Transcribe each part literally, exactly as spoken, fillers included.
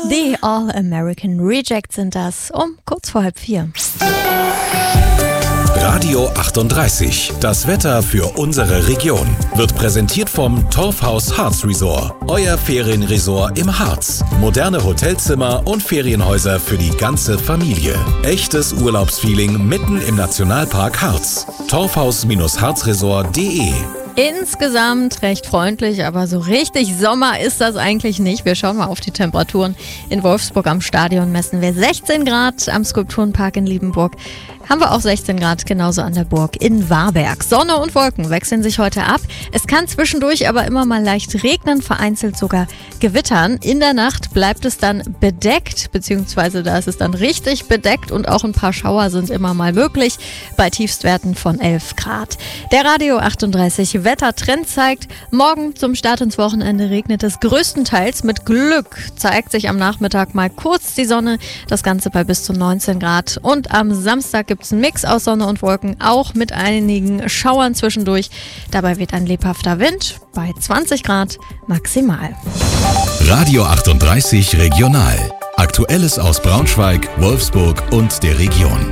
The All-American Rejects sind das, um kurz vor halb vier. Radio achtunddreißig, das Wetter für unsere Region, wird präsentiert vom Torfhaus Harz Resort. Euer Ferienresort im Harz. Moderne Hotelzimmer und Ferienhäuser für die ganze Familie. Echtes Urlaubsfeeling mitten im Nationalpark Harz. torfhaus Harzresort punkt de. Insgesamt recht freundlich, aber so richtig Sommer ist das eigentlich nicht. Wir schauen mal auf die Temperaturen. In Wolfsburg am Stadion messen wir sechzehn Grad, am Skulpturenpark in Liebenburg haben wir auch sechzehn Grad, genauso an der Burg in Warberg. Sonne und Wolken wechseln sich heute ab. Es kann zwischendurch aber immer mal leicht regnen, vereinzelt sogar gewittern. In der Nacht bleibt es dann bedeckt, beziehungsweise da ist es dann richtig bedeckt und auch ein paar Schauer sind immer mal möglich, bei Tiefstwerten von elf Grad. Der Radio achtunddreißig Wettertrend zeigt, morgen zum Start ins Wochenende regnet es größtenteils. Mit Glück zeigt sich am Nachmittag mal kurz die Sonne, das Ganze bei bis zu neunzehn Grad. Und am Samstag gibt es einen Mix aus Sonne und Wolken, auch mit einigen Schauern zwischendurch. Dabei weht ein lebhafter Wind bei zwanzig Grad maximal. Radio achtunddreißig Regional. Aktuelles aus Braunschweig, Wolfsburg und der Region.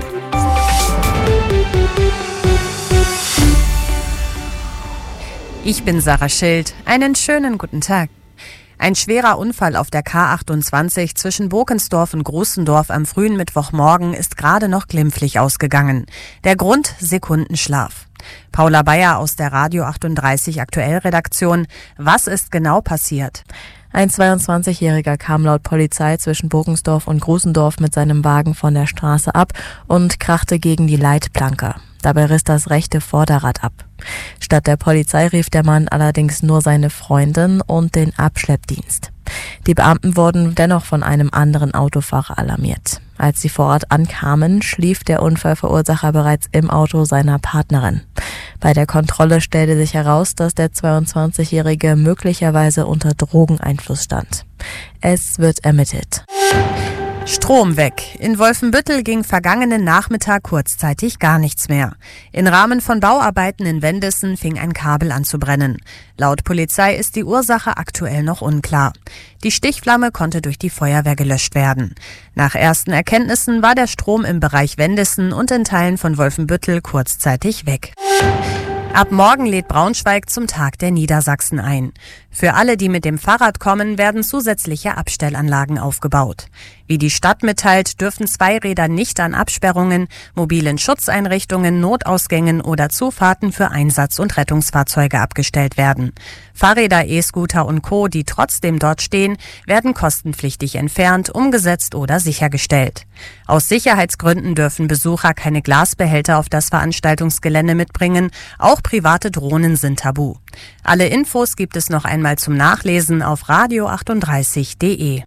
Ich bin Sarah Schild. Einen schönen guten Tag. Ein schwerer Unfall auf der K achtundzwanzig zwischen Burkensdorf und Großendorf am frühen Mittwochmorgen ist gerade noch glimpflich ausgegangen. Der Grund: Sekundenschlaf. Paula Bayer aus der Radio achtunddreißig Aktuell-Redaktion. Was ist genau passiert? Ein zweiundzwanzigjähriger kam laut Polizei zwischen Burkensdorf und Großendorf mit seinem Wagen von der Straße ab und krachte gegen die Leitplanke. Dabei riss das rechte Vorderrad ab. Statt der Polizei rief der Mann allerdings nur seine Freundin und den Abschleppdienst. Die Beamten wurden dennoch von einem anderen Autofahrer alarmiert. Als sie vor Ort ankamen, schlief der Unfallverursacher bereits im Auto seiner Partnerin. Bei der Kontrolle stellte sich heraus, dass der zweiundzwanzigjährige möglicherweise unter Drogeneinfluss stand. Es wird ermittelt. Strom weg. In Wolfenbüttel ging vergangenen Nachmittag kurzzeitig gar nichts mehr. Im Rahmen von Bauarbeiten in Wendissen fing ein Kabel an zu brennen. Laut Polizei ist die Ursache aktuell noch unklar. Die Stichflamme konnte durch die Feuerwehr gelöscht werden. Nach ersten Erkenntnissen war der Strom im Bereich Wendissen und in Teilen von Wolfenbüttel kurzzeitig weg. Ab morgen lädt Braunschweig zum Tag der Niedersachsen ein. Für alle, die mit dem Fahrrad kommen, werden zusätzliche Abstellanlagen aufgebaut. Wie die Stadt mitteilt, dürfen Zweiräder nicht an Absperrungen, mobilen Schutzeinrichtungen, Notausgängen oder Zufahrten für Einsatz- und Rettungsfahrzeuge abgestellt werden. Fahrräder, E-Scooter und Co., die trotzdem dort stehen, werden kostenpflichtig entfernt, umgesetzt oder sichergestellt. Aus Sicherheitsgründen dürfen Besucher keine Glasbehälter auf das Veranstaltungsgelände mitbringen, auch private Drohnen sind tabu. Alle Infos gibt es noch einmal zum Nachlesen auf radio achtunddreißig punkt de.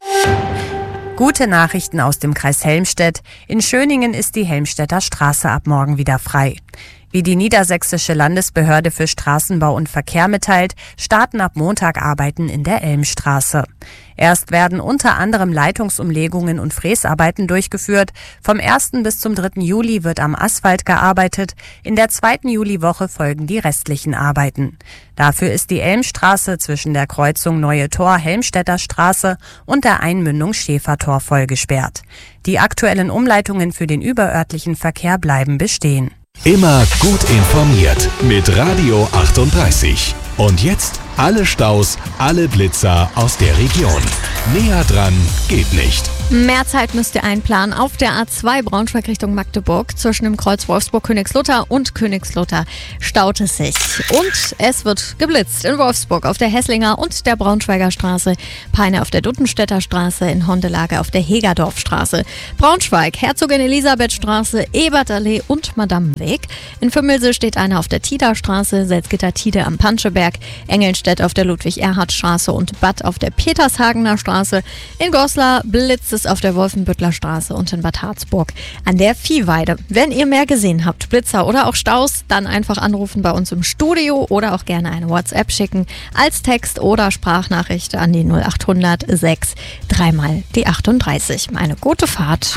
Gute Nachrichten aus dem Kreis Helmstedt. In Schöningen ist die Helmstedter Straße ab morgen wieder frei. Wie die Niedersächsische Landesbehörde für Straßenbau und Verkehr mitteilt, starten ab Montag Arbeiten in der Elmstraße. Erst werden unter anderem Leitungsumlegungen und Fräsarbeiten durchgeführt. Vom ersten bis zum dritten Juli wird am Asphalt gearbeitet. In der zweiten Juliwoche folgen die restlichen Arbeiten. Dafür ist die Elmstraße zwischen der Kreuzung Neue Tor Helmstedter Straße und der Einmündung Schäfertor voll gesperrt. Die aktuellen Umleitungen für den überörtlichen Verkehr bleiben bestehen. Immer gut informiert mit Radio achtunddreißig. Und jetzt alle Staus, alle Blitzer aus der Region. Näher dran geht nicht. Mehr Zeit müsst ihr einplanen auf der A zwei Braunschweig Richtung Magdeburg. Zwischen dem Kreuz Wolfsburg-Königslutter und Königslutter staut es sich. Und es wird geblitzt in Wolfsburg auf der Hesslinger und der Braunschweiger Straße, Peine auf der Duttenstädter Straße, in Hondelage auf der Hegerdorfstraße, Braunschweig, Herzogin Elisabeth Straße, Ebertallee und Madamenweg. In Vümmelse steht einer auf der Tiderstraße, Salzgitter-Tide am Panscheberg, Engelnstedt auf der Ludwig-Erhard-Straße und Bad auf der Petershagener Straße. In Goslar blitzt es auf der Wolfenbüttler Straße und in Bad Harzburg an der Viehweide. Wenn ihr mehr gesehen habt, Blitzer oder auch Staus, dann einfach anrufen bei uns im Studio oder auch gerne eine WhatsApp schicken als Text oder Sprachnachricht an die null achthundert sechs dreimal die achtunddreißig. Eine gute Fahrt.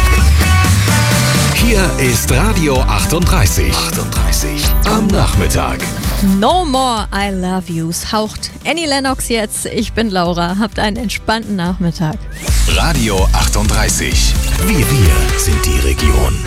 Hier ist Radio achtunddreißig. achtunddreißig am Nachmittag. No More I Love Yous haucht Annie Lennox jetzt. Ich bin Laura. Habt einen entspannten Nachmittag. Radio achtunddreißig. Wir, wir sind die Region.